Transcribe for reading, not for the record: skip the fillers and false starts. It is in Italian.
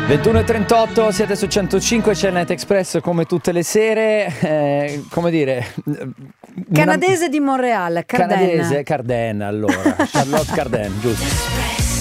21:38, siete su 105, c'è il Night Express come tutte le sere, come dire... Canadese di Montreal, Cardin. Canadese, Cardin, allora, Charlotte Cardin, giusto.